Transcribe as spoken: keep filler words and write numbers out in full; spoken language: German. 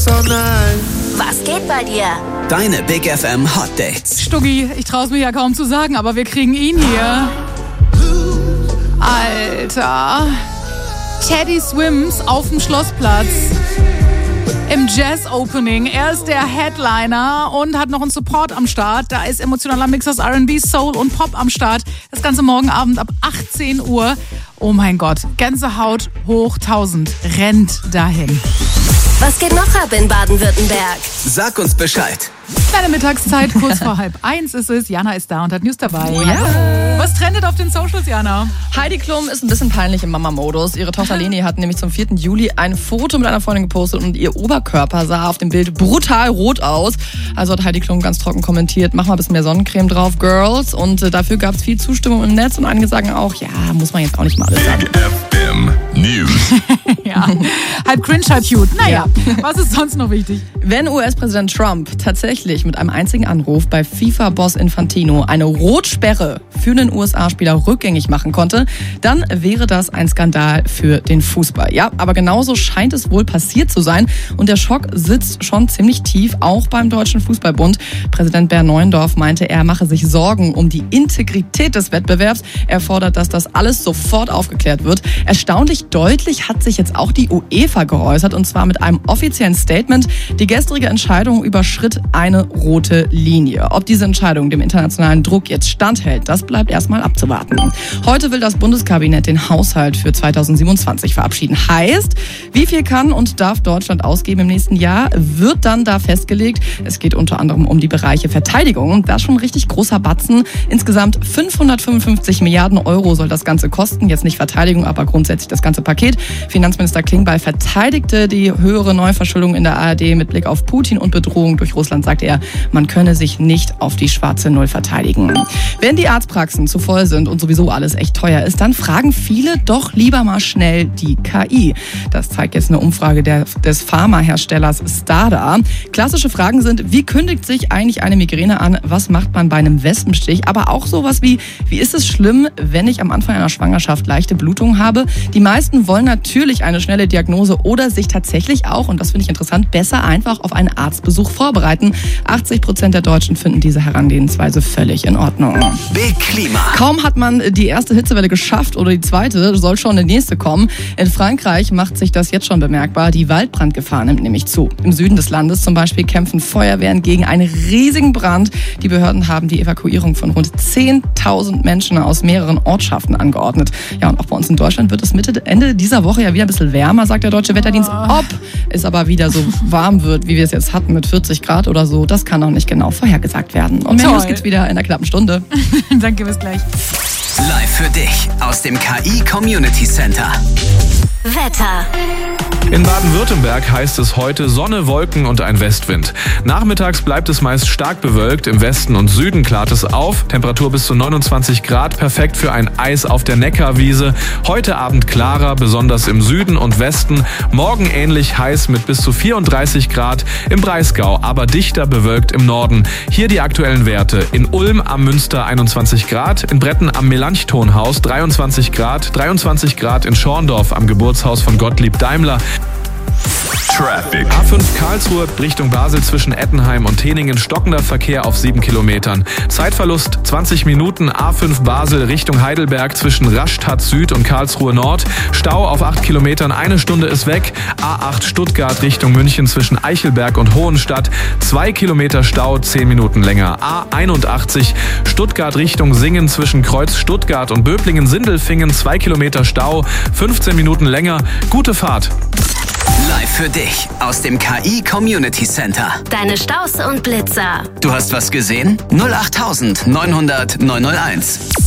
so nice. Was geht bei dir? Deine Big F M Hot Dates. Stuggi, ich trau's mir ja kaum zu sagen, aber wir kriegen ihn hier. Alter. Teddy Swims auf dem Schlossplatz. Im Jazz-Opening. Er ist der Headliner und hat noch einen Support am Start. Da ist emotionaler Mix aus R and B, Soul und Pop am Start. Das ganze morgen Abend ab achtzehn Uhr. Oh mein Gott, Gänsehaut hoch tausend. Rennt dahin. Was geht noch ab in Baden-Württemberg? Sag uns Bescheid. Kleine Mittagszeit, kurz vor halb eins ist es. Jana ist da und hat News dabei. Ja. Was trendet auf den Socials, Jana? Heidi Klum ist ein bisschen peinlich im Mama-Modus. Ihre Tochter Leni hat nämlich zum vierten Juli ein Foto mit einer Freundin gepostet und ihr Oberkörper sah auf dem Bild brutal rot aus. Also hat Heidi Klum ganz trocken kommentiert, mach mal ein bisschen mehr Sonnencreme drauf, Girls. Und äh, dafür gab es viel Zustimmung im Netz und einige sagen auch, ja, muss man jetzt auch nicht mal alles sagen. Big F M News. Ja, halb cringe, halb cute. Naja, was ist sonst noch wichtig? Wenn U S-Präsident Trump tatsächlich mit einem einzigen Anruf bei FIFA-Boss Infantino eine Rotsperre für einen U S A-Spieler rückgängig machen konnte, dann wäre das ein Skandal für den Fußball. Ja, aber genauso scheint es wohl passiert zu sein. Und der Schock sitzt schon ziemlich tief, auch beim Deutschen Fußballbund. Präsident Bernd Neuendorf meinte, er mache sich Sorgen um die Integrität des Wettbewerbs. Er fordert, dass das alles sofort aufgeklärt wird. Erstaunlich deutlich hat sich jetzt auch die UEFA geäußert, und zwar mit einem offiziellen Statement. Die gestrige Entscheidung überschritt eine rote Linie. Ob diese Entscheidung dem internationalen Druck jetzt standhält, das bleibt erstmal abzuwarten. Heute will das Bundeskabinett den Haushalt für zweitausendsiebenundzwanzig verabschieden. Heißt, wie viel kann und darf Deutschland ausgeben im nächsten Jahr, wird dann da festgelegt. Es geht unter anderem um die Bereiche Verteidigung. Das ist schon ein richtig großer Batzen. Insgesamt fünfhundertfünfundfünfzig Milliarden Euro soll das Ganze kosten. Jetzt nicht Verteidigung, aber grundsätzlich das ganze Paket. Finanzminister Klingbeil verteidigte die höhere Neuverschuldung in der A R D mit Blick auf Putin und Bedrohung durch Russland, sagte er, man könne sich nicht auf die schwarze Null verteidigen. Wenn die Arztpraxen zu voll sind und sowieso alles echt teuer ist, dann fragen viele doch lieber mal schnell die K I. Das zeigt jetzt eine Umfrage der, des Pharmaherstellers Stada. Klassische Fragen sind, wie kündigt sich eigentlich eine Migräne an? Was macht man bei einem Wespenstich? Aber auch sowas wie, wie ist es schlimm, wenn ich am Anfang einer Schwangerschaft leichte Blutungen habe? Die meisten wollen natürlich eine schnelle Diagnose oder sich tatsächlich auch, und das finde ich interessant, besser einfach auf einen Arztbesuch vorbereiten. achtzig Prozent der Deutschen finden diese Herangehensweise völlig in Ordnung. Big Klima. Kaum hat man die erste Hitzewelle geschafft oder die zweite, soll schon die nächste kommen. In Frankreich macht sich das jetzt schon bemerkbar. Die Waldbrandgefahr nimmt nämlich zu. Im Süden des Landes zum Beispiel kämpfen Feuerwehren gegen einen riesigen Brand. Die Behörden haben die Evakuierung von rund zehntausend Menschen aus mehreren Ortschaften angeordnet. Ja, und auch bei uns in Deutschland wird es Mitte, Ende dieser Woche ja wieder ein bisschen wärmer, sagt der Deutsche Wetterdienst. Ob es aber wieder so warm wird, wie wir es jetzt hatten mit vierzig Grad oder so, das kann noch nicht genau vorhergesagt werden. Und mehr News gibt's wieder in einer knappen Stunde. Danke, bis gleich. Live für dich aus dem K I Community Center. Wetter. In Baden-Württemberg heißt es heute Sonne, Wolken und ein Westwind. Nachmittags bleibt es meist stark bewölkt, im Westen und Süden klart es auf. Temperatur bis zu neunundzwanzig Grad, perfekt für ein Eis auf der Neckarwiese. Heute Abend klarer, besonders im Süden und Westen. Morgen ähnlich heiß mit bis zu vierunddreißig Grad im Breisgau, aber dichter bewölkt im Norden. Hier die aktuellen Werte. In Ulm am Münster einundzwanzig Grad, in Bretten am Melanchthonhaus dreiundzwanzig Grad, dreiundzwanzig Grad in Schorndorf am Geburtshaus von Gottlieb Daimler. Traffic. A fünf Karlsruhe Richtung Basel zwischen Ettenheim und Teningen, stockender Verkehr auf sieben Kilometern. Zeitverlust zwanzig Minuten. A fünf Basel Richtung Heidelberg zwischen Rastatt Süd und Karlsruhe Nord. Stau auf acht Kilometern, eine Stunde ist weg. A acht Stuttgart Richtung München zwischen Eichelberg und Hohenstadt. zwei Kilometer Stau, zehn Minuten länger. A einundachtzig Stuttgart Richtung Singen zwischen Kreuz Stuttgart und Böblingen-Sindelfingen. zwei Kilometer Stau, fünfzehn Minuten länger. Gute Fahrt. Live für dich aus dem K I Community Center. Deine Staus und Blitzer. Du hast was gesehen? null acht neunhundert neunhunderteins.